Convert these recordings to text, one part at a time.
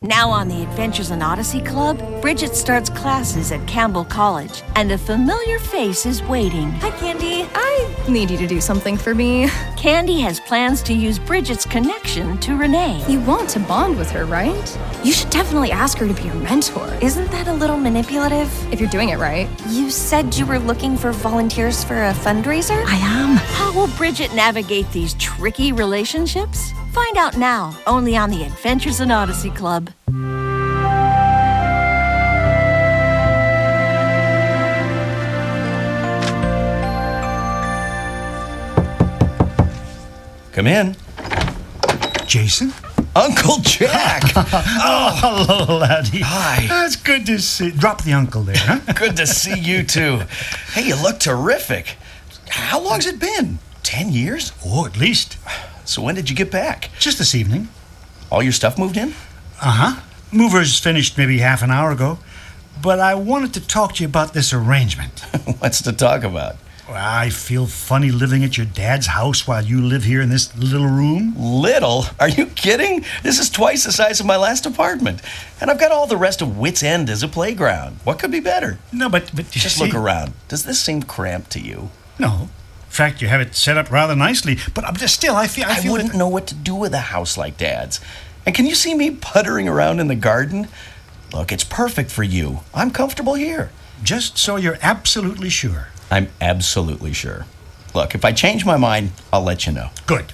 Now on the Adventures in Odyssey Club, Bridget starts classes at Campbell College, and a familiar face is waiting. Hi, Candy. I need you to do something for me. Candy has plans to use Bridget's connection to Renee. You want to bond with her, right? You should definitely ask her to be your mentor. Isn't that a little manipulative? If you're doing it right. You said you were looking for volunteers for a fundraiser? I am. How will Bridget navigate these tricky relationships? Find out now, only on the Adventures in Odyssey Club. Come in. Jason? Uncle Jack! Oh, hello, laddie. Hi. That's good to see. Drop the uncle there, huh? Good to see you, too. Hey, you look terrific. How long's it been? 10 years? Oh, at least. So when did you get back? Just this evening. All your stuff moved in? Uh-huh. Movers finished maybe half an hour ago. But I wanted to talk to you about this arrangement. What's to talk about? Well, I feel funny living at your dad's house while you live here in this little room. Little? Are you kidding? This is twice the size of my last apartment. And I've got all the rest of Wits End as a playground. What could be better? No, but you Just see, look around. Does this seem cramped to you? No. In fact, you have it set up rather nicely. But I'm just still, I feel I wouldn't know what to do with a house like Dad's. And can you see me puttering around in the garden? Look, it's perfect for you. I'm comfortable here. Just so you're absolutely sure. I'm absolutely sure. Look, if I change my mind, I'll let you know. Good.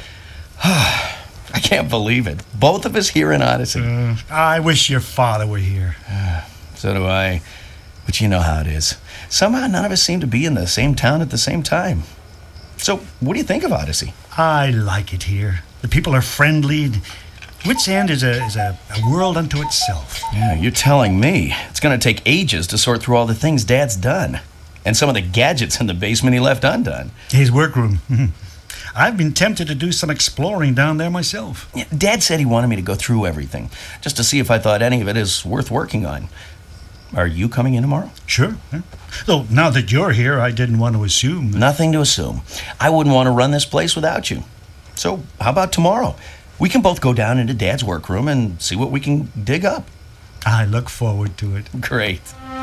I can't believe it. Both of us here in Odyssey. I wish your father were here. So do I. But you know how it is. Somehow none of us seem to be in the same town at the same time. So what do you think of Odyssey? I like it here. The people are friendly. Wits End is a world unto itself. Yeah, you're telling me. It's going to take ages to sort through all the things Dad's done. And some of the gadgets in the basement he left undone. His workroom. I've been tempted to do some exploring down there myself. Yeah, Dad said he wanted me to go through everything, just to see if I thought any of it is worth working on. Are you coming in tomorrow? Sure. Though now that you're here, I didn't want to assume. Nothing to assume. I wouldn't want to run this place without you. So how about tomorrow? We can both go down into Dad's workroom and see what we can dig up. I look forward to it. Great.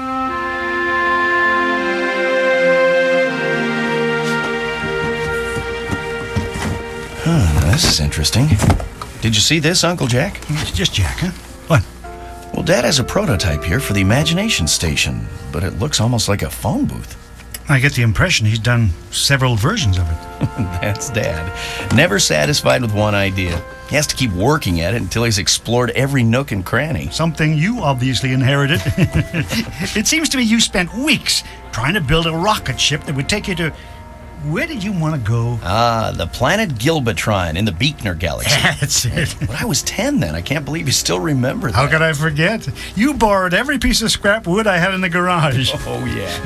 This is interesting. Did you see this, Uncle Jack? It's just Jack, huh? What? Well, Dad has a prototype here for the Imagination Station, but it looks almost like a phone booth. I get the impression he's done several versions of it. That's Dad. Never satisfied with one idea. He has to keep working at it until he's explored every nook and cranny. Something you obviously inherited. It seems to me you spent weeks trying to build a rocket ship that would take you to... Where did you want to go? The planet Gilbatron in the Beekner Galaxy. That's it. But I was 10 then. I can't believe you still remember that. How could I forget? You borrowed every piece of scrap wood I had in the garage. Oh, yeah.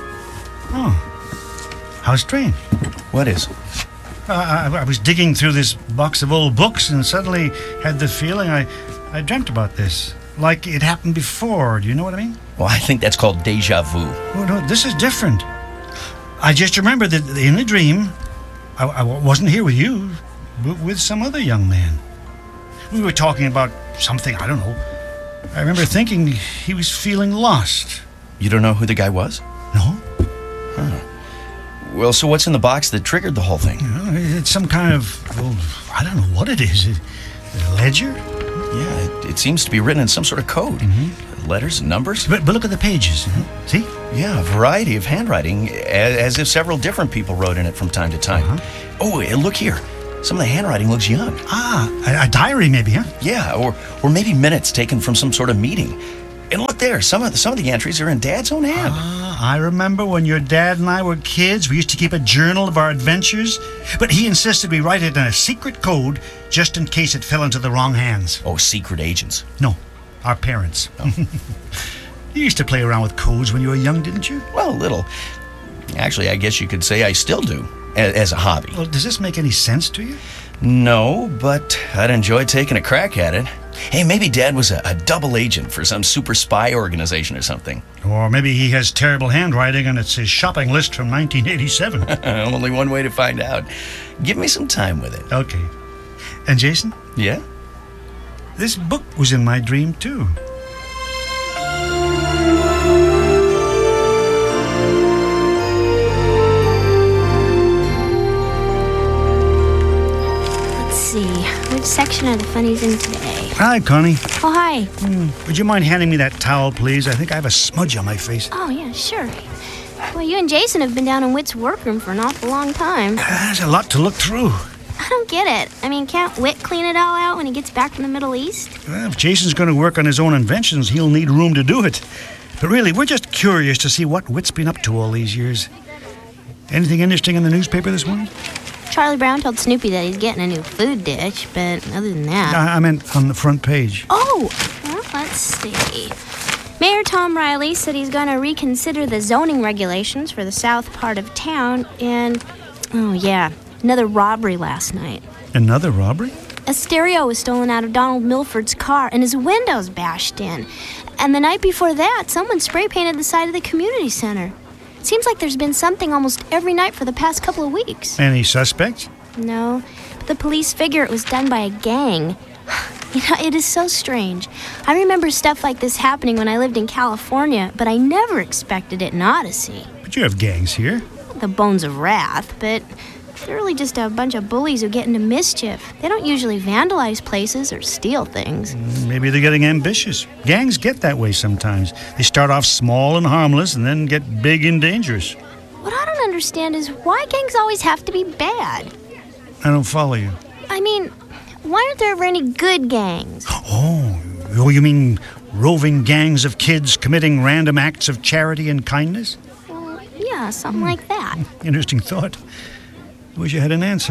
Oh. How strange. What is? I was digging through this box of old books and suddenly had the feeling I dreamt about this. Like it happened before. Do you know what I mean? Well, I think that's called deja vu. Oh, no, this is different. I just remember that in a dream, I wasn't here with you, but with some other young man. We were talking about something, I don't know. I remember thinking he was feeling lost. You don't know who the guy was? No? Huh. Well, so what's in the box that triggered the whole thing? You know, it's some kind of, well, I don't know what it is. A ledger? Yeah, it seems to be written in some sort of code. Mm-hmm. Letters and numbers. But look at the pages. See? Yeah, a variety of handwriting, as if several different people wrote in it from time to time. Uh-huh. Oh, look here. Some of the handwriting looks young. A diary maybe, huh? Yeah, or maybe minutes taken from some sort of meeting. And look there, some of the entries are in Dad's own hand. I remember when your dad and I were kids, we used to keep a journal of our adventures, but he insisted we write it in a secret code just in case it fell into the wrong hands. Oh, secret agents. No, our parents. Oh. You used to play around with codes when you were young, didn't you? Well, a little. Actually, I guess you could say I still do, as a hobby. Well, does this make any sense to you? No, but I'd enjoy taking a crack at it. Hey, maybe Dad was a double agent for some super spy organization or something. Or maybe he has terrible handwriting and it's his shopping list from 1987. Only one way to find out. Give me some time with it. Okay. And Jason? Yeah? This book was in my dream, too. Let's see. Which section are the funnies in today? Hi, Connie. Oh, hi. Would you mind handing me that towel, please? I think I have a smudge on my face. Oh, yeah, sure. Well, you and Jason have been down in Whit's workroom for an awful long time. There's a lot to look through. I don't get it. I mean, can't Whit clean it all out when he gets back from the Middle East? Well, if Jason's going to work on his own inventions, he'll need room to do it. But really, we're just curious to see what Whit's been up to all these years. Anything interesting in the newspaper this morning? Charlie Brown told Snoopy that he's getting a new food dish, but other than that... I meant on the front page. Oh! Well, let's see. Mayor Tom Riley said he's going to reconsider the zoning regulations for the south part of town, and... Oh, yeah. Another robbery last night. Another robbery? A stereo was stolen out of Donald Milford's car and his windows bashed in. And the night before that, someone spray painted the side of the community center. Seems like there's been something almost every night for the past couple of weeks. Any suspects? No, but the police figure it was done by a gang. You know, it is so strange. I remember stuff like this happening when I lived in California, but I never expected it in Odyssey. But you have gangs here. The Bones of Wrath, but... they're really just a bunch of bullies who get into mischief. They don't usually vandalize places or steal things. Maybe they're getting ambitious. Gangs get that way sometimes. They start off small and harmless and then get big and dangerous. What I don't understand is why gangs always have to be bad. I don't follow you. I mean, why aren't there ever any good gangs? Oh, you mean roving gangs of kids committing random acts of charity and kindness? Well, yeah, something like that. Interesting thought. Wish I had an answer.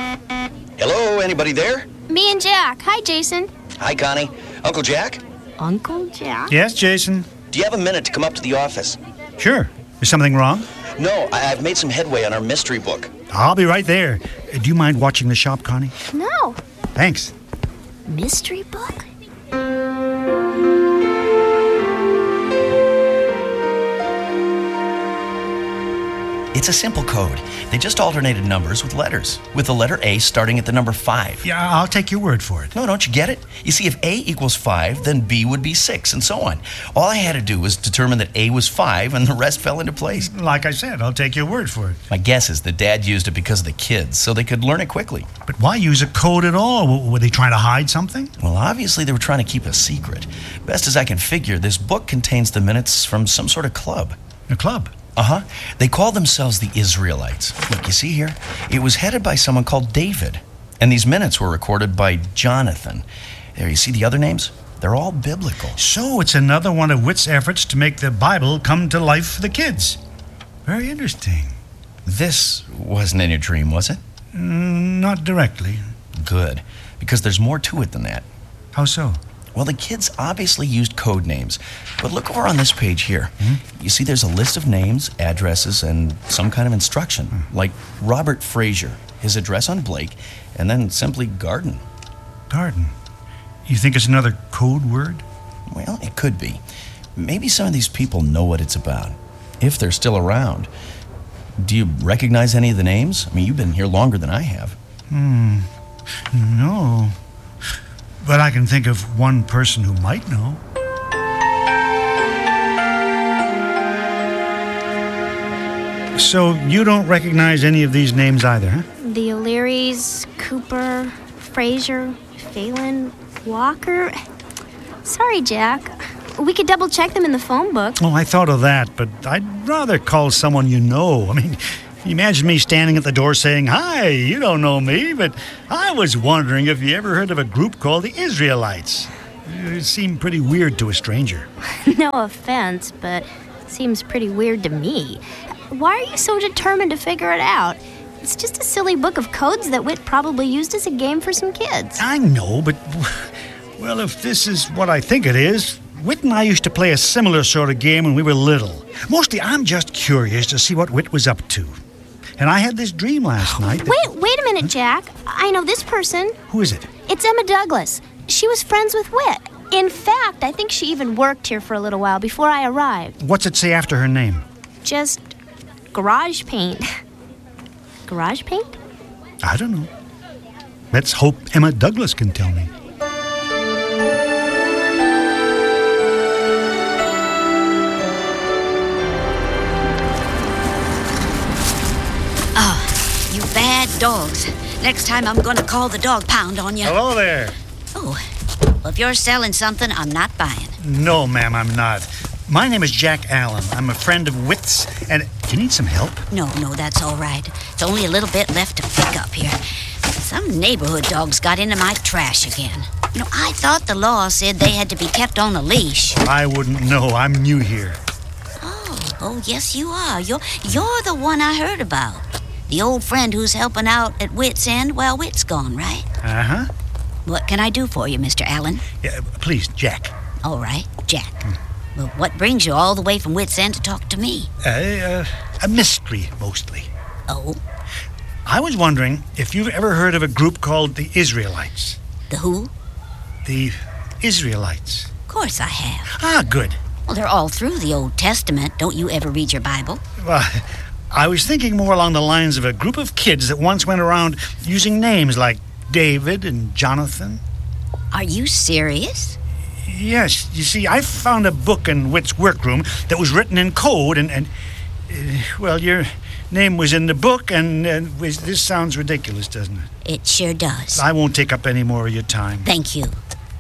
Hello, anybody there? Me and Jack. Hi, Jason. Hi, Connie. Uncle Jack? Uncle Jack? Yes, Jason? Do you have a minute to come up to the office? Sure. Is something wrong? No, I've made some headway on our mystery book. I'll be right there. Do you mind watching the shop, Connie? No. Thanks. Mystery book? It's a simple code. They just alternated numbers with letters, with the letter A starting at the number 5. Yeah, I'll take your word for it. No, don't you get it? You see, if A equals 5, then B would be 6, and so on. All I had to do was determine that A was 5, and the rest fell into place. Like I said, I'll take your word for it. My guess is that Dad used it because of the kids, so they could learn it quickly. But why use a code at all? Were they trying to hide something? Well, obviously they were trying to keep a secret. Best as I can figure, this book contains the minutes from some sort of club. A club? Uh-huh. They call themselves the Israelites. Look, you see here? It was headed by someone called David. And these minutes were recorded by Jonathan. There, you see the other names? They're all biblical. So it's another one of Whit's efforts to make the Bible come to life for the kids. Very interesting. This wasn't in your dream, was it? Not directly. Good. Because there's more to it than that. How so? Well, the kids obviously used code names. But look over on this page here. You see there's a list of names, addresses, and some kind of instruction. Like Robert Frazier, his address on Blake, and then simply Garden. Garden? You think it's another code word? Well, it could be. Maybe some of these people know what it's about, if they're still around. Do you recognize any of the names? I mean, you've been here longer than I have. No. But I can think of one person who might know. So you don't recognize any of these names either, huh? The O'Learys, Cooper, Frazier, Phelan, Walker. Sorry, Jack. We could double check them in the phone book. Oh, I thought of that, but I'd rather call someone you know. I mean, imagine me standing at the door saying, "Hi, you don't know me, but I was wondering if you ever heard of a group called the Israelites." It seemed pretty weird to a stranger. No offense, but it seems pretty weird to me. Why are you so determined to figure it out? It's just a silly book of codes that Whit probably used as a game for some kids. I know, but, well, if this is what I think it is, Whit and I used to play a similar sort of game when we were little. Mostly, I'm just curious to see what Whit was up to. And I had this dream last night that... Wait a minute, Jack. I know this person. Who is it? It's Emma Douglas. She was friends with Whit. In fact, I think she even worked here for a little while before I arrived. What's it say after her name? Just garage paint. Garage paint? I don't know. Let's hope Emma Douglas can tell me. You bad dogs. Next time I'm gonna call the dog pound on you. Hello there. Oh, well, if you're selling something, I'm not buying. No, ma'am, I'm not. My name is Jack Allen. I'm a friend of Wit's, and do you need some help? No, that's all right. It's only a little bit left to pick up here. Some neighborhood dogs got into my trash again. I thought the law said they had to be kept on a leash. I wouldn't know. I'm new here. Oh, yes, you are. You're the one I heard about. The old friend who's helping out at Wit's End while Wit's gone, right? Uh-huh. What can I do for you, Mr. Allen? Yeah, please, Jack. All right, Jack. Well, what brings you all the way from Wit's End to talk to me? A mystery, mostly. Oh? I was wondering if you've ever heard of a group called the Israelites. The who? The Israelites. Of course I have. Ah, good. Well, they're all through the Old Testament. Don't you ever read your Bible? Well, I was thinking more along the lines of a group of kids that once went around using names like David and Jonathan. Are you serious? Yes. You see, I found a book in Wit's workroom that was written in code, and well, your name was in the book, and this sounds ridiculous, doesn't it? It sure does. I won't take up any more of your time. Thank you.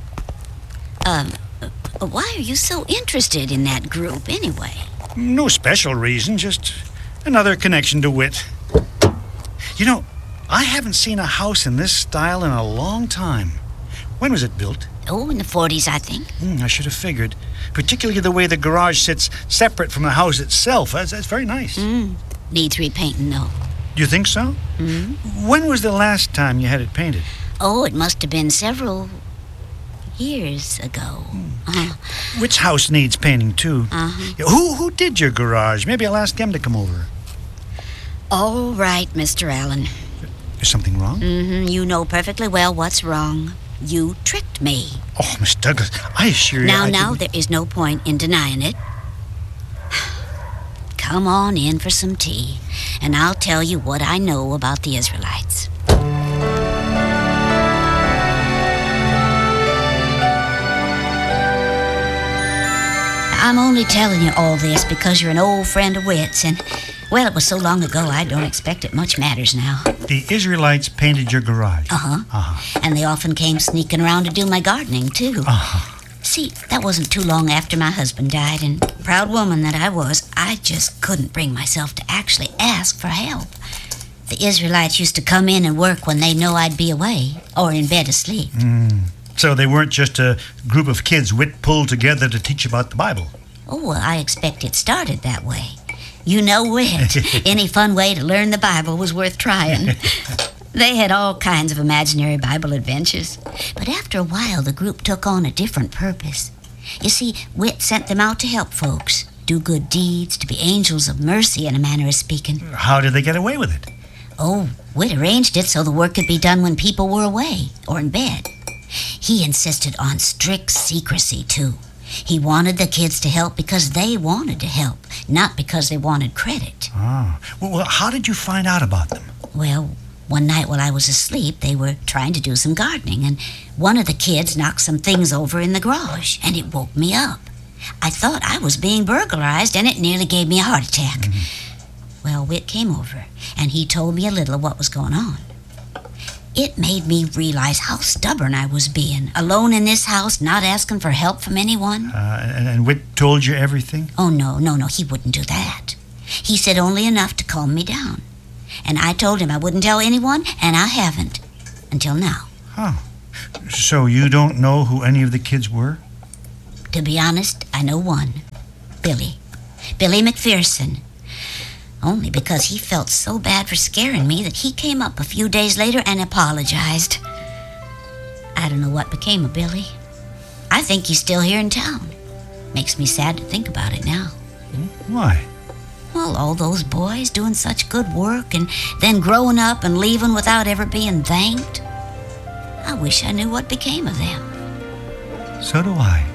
Why are you so interested in that group, anyway? No special reason, just another connection to Wit. I haven't seen a house in this style in a long time. When was it built? Oh, in the 40s, I think. I should have figured. Particularly the way the garage sits separate from the house itself. That's very nice. Needs repainting, though. Do you think so? When was the last time you had it painted? Oh, it must have been several years ago. Which house needs painting, too? Who did your garage? Maybe I'll ask them to come over. All right, Mr. Allen. Is something wrong? You know perfectly well what's wrong. You tricked me. Oh, Miss Douglas, I assure you... Now, there is no point in denying it. Come on in for some tea, and I'll tell you what I know about the Israelites. I'm only telling you all this because you're an old friend of Wit's, and, well, it was so long ago I don't expect it much matters now. The Israelites painted your garage? And they often came sneaking around to do my gardening, too. See, that wasn't too long after my husband died, and proud woman that I was, I just couldn't bring myself to actually ask for help. The Israelites used to come in and work when they know I'd be away or in bed asleep. So they weren't just a group of kids Wit pulled together to teach about the Bible? Oh, well, I expect it started that way. You know Wit. Any fun way to learn the Bible was worth trying. They had all kinds of imaginary Bible adventures. But after a while, the group took on a different purpose. You see, Wit sent them out to help folks, do good deeds, to be angels of mercy, in a manner of speaking. How did they get away with it? Oh, Wit arranged it so the work could be done when people were away or in bed. He insisted on strict secrecy, too. He wanted the kids to help because they wanted to help, not because they wanted credit. Well, how did you find out about them? Well, one night while I was asleep, they were trying to do some gardening, and one of the kids knocked some things over in the garage, and it woke me up. I thought I was being burglarized, and it nearly gave me a heart attack. Well, Wit came over, and he told me a little of what was going on. It made me realize how stubborn I was being, alone in this house, not asking for help from anyone. And Wit told you everything? Oh, no, he wouldn't do that. He said only enough to calm me down. And I told him I wouldn't tell anyone, and I haven't. Until now. So you don't know who any of the kids were? To be honest, I know one. Billy. Billy McPherson. Only because he felt so bad for scaring me that he came up a few days later and apologized. I don't know what became of Billy. I think he's still here in town. Makes me sad to think about it now. Why? Well, all those boys doing such good work and then growing up and leaving without ever being thanked. I wish I knew what became of them. So do I.